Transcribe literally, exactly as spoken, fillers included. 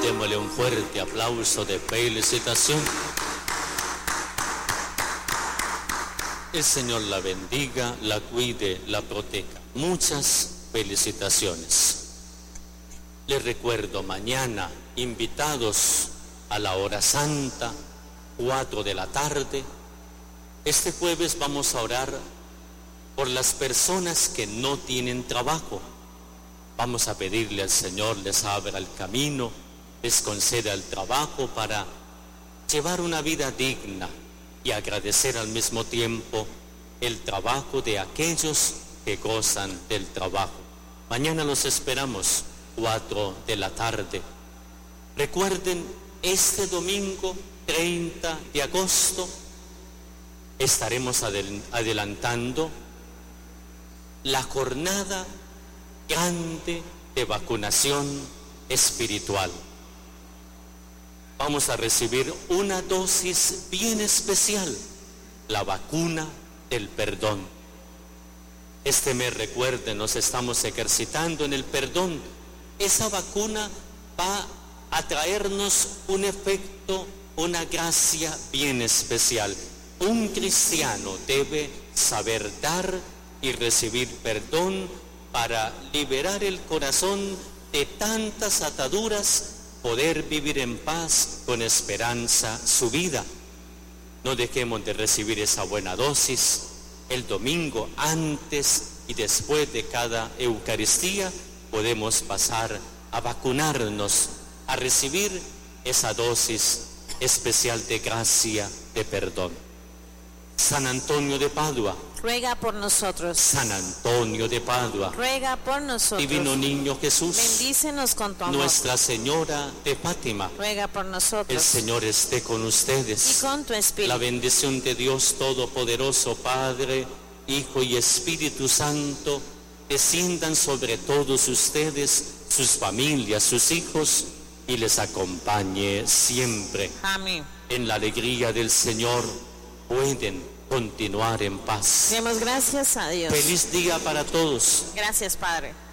Démosle un fuerte aplauso de felicitación. El Señor la bendiga, la cuide, la proteja. Muchas felicitaciones. Les recuerdo mañana, invitados a la hora santa, cuatro de la tarde. Este jueves vamos a orar por las personas que no tienen trabajo. Vamos a pedirle al Señor les abra el camino, les conceda el trabajo para llevar una vida digna y agradecer al mismo tiempo el trabajo de aquellos que gozan del trabajo. Mañana los esperamos, cuatro de la tarde. Recuerden, este domingo treinta de agosto estaremos adelantando la jornada grande de vacunación espiritual. Vamos a recibir una dosis bien especial, la vacuna del perdón. Este mes, recuerden, nos estamos ejercitando en el perdón. Esa vacuna va a traernos un efecto, una gracia bien especial. Un cristiano debe saber dar y recibir perdón para liberar el corazón de tantas ataduras, poder vivir en paz, con esperanza, su vida. No dejemos de recibir esa buena dosis. El domingo, antes y después de cada Eucaristía, podemos pasar a vacunarnos, a recibir esa dosis especial de gracia, de perdón. San Antonio de Padua, ruega por nosotros. San Antonio de Padua, ruega por nosotros. Divino Niño Jesús, bendícenos con tu amor. Nuestra Señora de Fátima, ruega por nosotros. El Señor esté con ustedes. Y con tu espíritu. La bendición de Dios Todopoderoso, Padre, Hijo y Espíritu Santo, desciendan sobre todos ustedes, sus familias, sus hijos, y les acompañe siempre. Amén. En la alegría del Señor pueden continuar en paz. Demos gracias a Dios. Feliz día para todos. Gracias, Padre.